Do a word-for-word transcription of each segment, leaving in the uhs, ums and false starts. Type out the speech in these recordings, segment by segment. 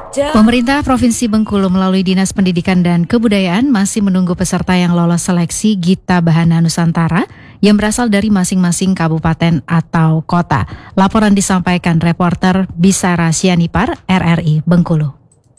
Pemerintah Provinsi Bengkulu melalui Dinas Pendidikan dan Kebudayaan masih menunggu peserta yang lolos seleksi Gita Bahana Nusantara yang berasal dari masing-masing kabupaten atau kota. Laporan disampaikan reporter Bisara Sianipar R R I Bengkulu.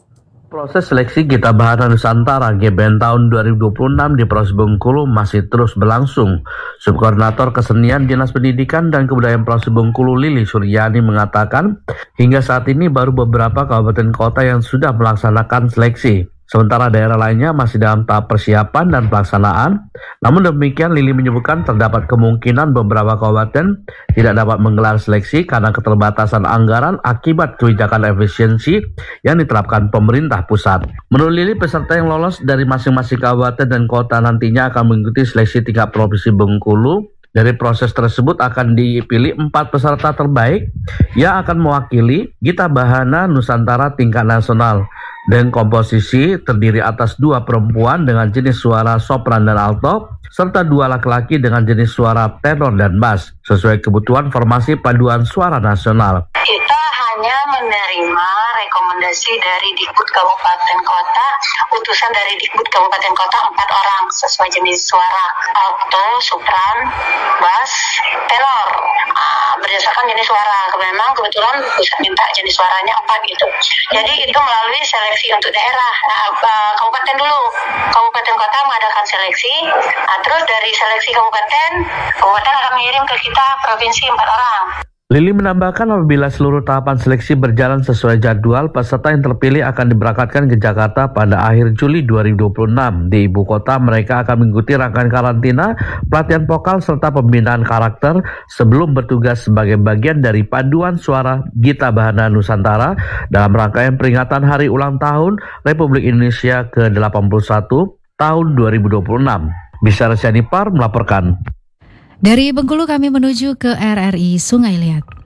Proses seleksi Gita Bahana Nusantara G B N tahun dua ribu dua puluh enam di Provinsi Bengkulu masih terus berlangsung. Subkoordinator Kesenian Dinas Pendidikan dan Kebudayaan Provinsi Bengkulu Lili Suryani mengatakan, hingga saat ini baru beberapa kabupaten kota yang sudah melaksanakan seleksi. Sementara daerah lainnya masih dalam tahap persiapan dan pelaksanaan. Namun demikian, Lili menyebutkan terdapat kemungkinan beberapa kabupaten tidak dapat menggelar seleksi karena keterbatasan anggaran akibat kebijakan efisiensi yang diterapkan pemerintah pusat. Menurut Lili, peserta yang lolos dari masing-masing kabupaten dan kota nantinya akan mengikuti seleksi tingkat Provinsi Bengkulu. Dari proses tersebut akan dipilih empat peserta terbaik yang akan mewakili Gita Bahana Nusantara tingkat nasional. Dan komposisi terdiri atas dua perempuan dengan jenis suara sopran dan alto, serta dua laki-laki dengan jenis suara tenor dan bass, sesuai kebutuhan formasi paduan suara nasional. Kita hanya menerima rekomendasi dari Dikbud Kabupaten Kota, utusan dari Dikbud Kabupaten Kota empat orang sesuai jenis suara alto, sopran, bass, tenor. Nah, berdasarkan jenis suara, memang kebetulan pusat minta jenis suaranya empat gitu. Jadi itu melalui seleksi untuk daerah. Nah, kabupaten dulu, kabupaten kota mengadakan seleksi. Nah, terus dari seleksi kabupaten, kabupaten akan mengirim ke kita provinsi empat orang. Lili menambahkan apabila seluruh tahapan seleksi berjalan sesuai jadwal, peserta yang terpilih akan diberangkatkan ke Jakarta pada akhir Juli dua ribu dua puluh enam. Di ibu kota, mereka akan mengikuti rangkaian karantina, pelatihan vokal, serta pembinaan karakter sebelum bertugas sebagai bagian dari paduan suara Gita Bahana Nusantara dalam rangkaian peringatan Hari Ulang Tahun Republik Indonesia ke delapan puluh satu tahun dua ribu dua puluh enam. Bisara Sianipar melaporkan. Dari Bengkulu kami menuju ke R R I Sungai Liat.